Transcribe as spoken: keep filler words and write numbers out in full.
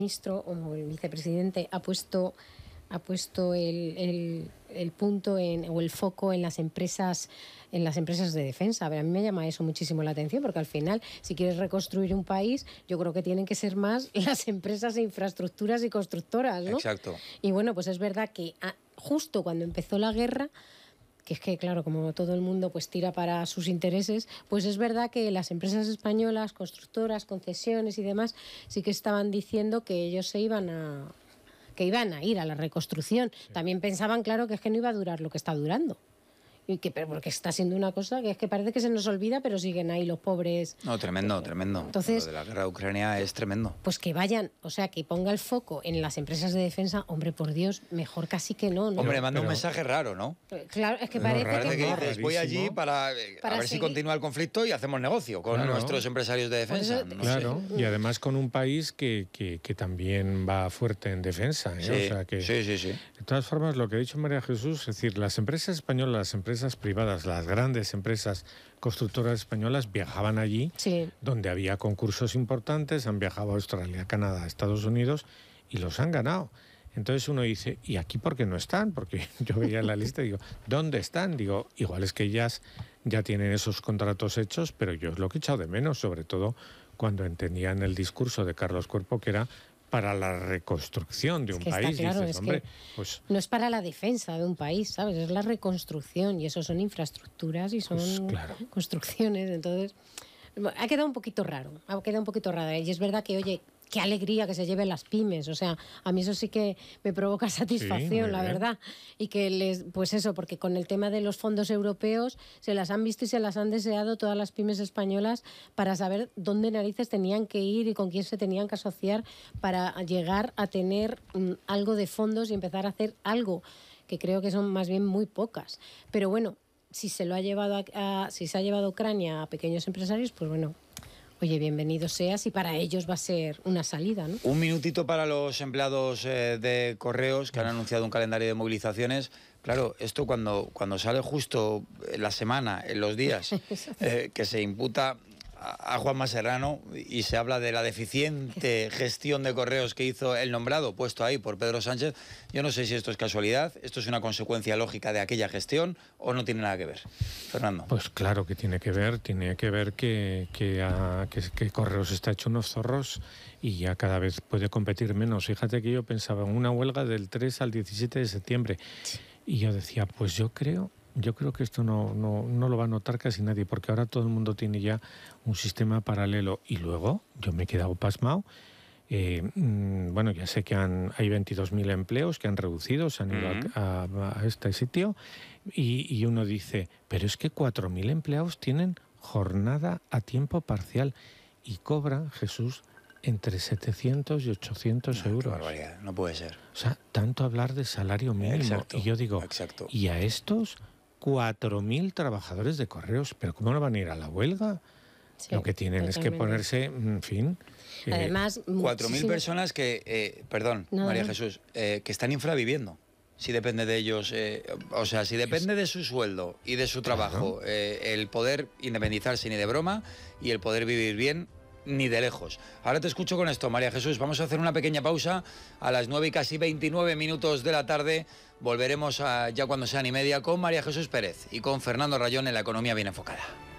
ministro o el vicepresidente ha puesto ha puesto el, el, el punto en, o el foco en las empresas en las empresas de defensa. A ver, a mí me llama eso muchísimo la atención, porque al final, si quieres reconstruir un país, yo creo que tienen que ser más las empresas de infraestructuras y constructoras, ¿no? Exacto. Y bueno, pues es verdad que a, justo cuando empezó la guerra, que es que, claro, como todo el mundo pues tira para sus intereses, pues es verdad que las empresas españolas, constructoras, concesiones y demás, sí que estaban diciendo que ellos se iban a que iban a ir a la reconstrucción. Sí. También pensaban, claro, que es que no iba a durar lo que está durando. Y que, porque está siendo una cosa que es que parece que se nos olvida, pero siguen ahí los pobres. No, tremendo, tremendo. Entonces, lo de la guerra de Ucrania es tremendo. Pues que vayan, o sea, que ponga el foco en las empresas de defensa, hombre, por Dios, mejor casi que no, ¿no? Hombre, manda pero, un mensaje raro, ¿no? Claro, es que parece no, que, que dices, voy allí para, para a ver seguir. si continúa el conflicto y hacemos negocio con claro. nuestros empresarios de defensa. Eso, no claro, sé. Y además con un país que, que, que también va fuerte en defensa, ¿eh? Sí, o sea que, sí, sí, sí. De todas formas, lo que ha dicho María Jesús, es decir, las empresas españolas, las empresas privadas, las grandes empresas constructoras españolas viajaban allí, sí. donde había concursos importantes, han viajado a Australia, Canadá, Estados Unidos y los han ganado. Entonces uno dice, ¿y aquí por qué no están? Porque yo veía la lista y digo, ¿dónde están? Digo, igual es que ellas ya tienen esos contratos hechos, pero yo es lo que he echado de menos, sobre todo cuando entendían el discurso de Carlos Cuerpo, que era para la reconstrucción de un es que país. Está claro, dices, es hombre, que pues, no es para la defensa de un país, ¿sabes? Es la reconstrucción y eso son infraestructuras y son pues, claro. construcciones. Entonces, ha quedado un poquito raro, ha quedado un poquito raro. Y es verdad que, oye, qué alegría que se lleven las pymes, o sea, a mí eso sí que me provoca satisfacción, sí, la bien. verdad. Y que les, pues eso, porque con el tema de los fondos europeos se las han visto y se las han deseado todas las pymes españolas para saber dónde narices tenían que ir y con quién se tenían que asociar para llegar a tener um, algo de fondos y empezar a hacer algo, que creo que son más bien muy pocas. Pero bueno, si se lo ha llevado a, a si se ha llevado a Ucrania a pequeños empresarios, pues bueno, oye, bienvenido seas y para ellos va a ser una salida, ¿no? Un minutito para los empleados eh, de Correos que han anunciado un calendario de movilizaciones. Claro, esto cuando, cuando sale justo en la semana, en los días, eh, que se imputa a Juanma Serrano y se habla de la deficiente gestión de Correos que hizo el nombrado, puesto ahí por Pedro Sánchez. Yo no sé si esto es casualidad, esto es una consecuencia lógica de aquella gestión o no tiene nada que ver. Fernando. Pues claro que tiene que ver, tiene que ver que, que, a, que, que Correos está hecho unos zorros y ya cada vez puede competir menos. Fíjate que yo pensaba en una huelga del tres al diecisiete de septiembre y yo decía, pues yo creo... Yo creo que esto no, no, no lo va a notar casi nadie, porque ahora todo el mundo tiene ya un sistema paralelo. Y luego yo me he quedado pasmado. Eh, mmm, bueno, ya sé que han, hay veintidós mil empleos que han reducido, se han ido uh-huh. a, a, a este sitio. Y, y uno dice, pero es que cuatro mil empleados tienen jornada a tiempo parcial y cobran, Jesús, entre setecientos y ochocientos no, euros. Qué barbaridad, no puede ser. O sea, tanto hablar de salario mínimo. Exacto, y yo digo, exacto. ¿y a estos cuatro mil trabajadores de Correos, pero cómo no van a ir a la huelga? Sí, lo que tienen totalmente. Es que ponerse, en fin... Además... Eh, cuatro mil personas que, eh, perdón, no, María no. Jesús, eh, que están infraviviendo. Si depende de ellos, eh, o sea, si depende de su sueldo y de su trabajo, claro. eh, el poder independizarse ni de broma y el poder vivir bien, ni de lejos. Ahora te escucho con esto, María Jesús. Vamos a hacer una pequeña pausa a las nueve y casi veintinueve minutos de la tarde. Volveremos a, ya cuando sean y media con María Jesús Pérez y con Fernando Rayón en La Economía Bien Enfocada.